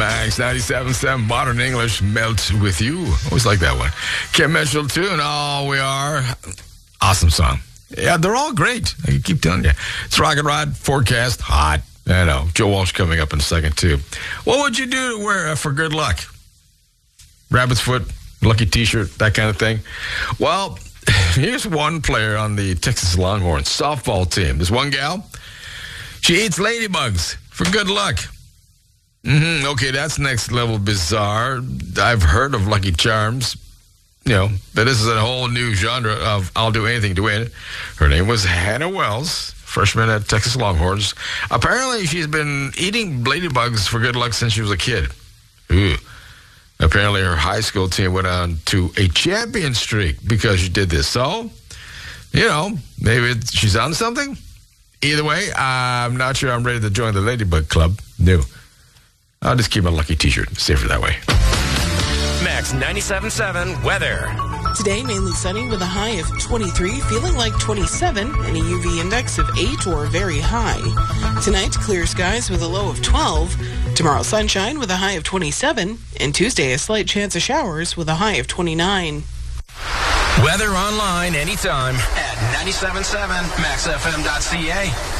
Max 97.7 Modern English Melt With You. Always like that one. Kim Mitchell tune. Oh, we are. Awesome song. Yeah, they're all great. I keep telling you. It's Rocket Rod. Forecast. Hot. I know. Joe Walsh coming up in a second, too. What would you do to wear for good luck? Rabbit's foot, lucky t-shirt, that kind of thing. Well, here's one player on the Texas Longhorns softball team. This one gal, she eats ladybugs for good luck. Okay, that's next level bizarre. I've heard of Lucky Charms, but this is a whole new genre of I'll do anything to win. Her name was Hannah Wells, freshman at Texas Longhorns. Apparently, she's been eating ladybugs for good luck since she was a kid. Ooh. Apparently, her high school team went on to a champion streak because she did this. So, maybe she's on something. Either way, I'm not sure I'm ready to join the Ladybug Club. No. I'll just keep my lucky t-shirt. Safer that way. Max 97.7 weather. Today, mainly sunny with a high of 23, feeling like 27, and a UV index of 8 or very high. Tonight, clear skies with a low of 12. Tomorrow, sunshine with a high of 27. And Tuesday, a slight chance of showers with a high of 29. Weather online anytime at 97.7maxfm.ca.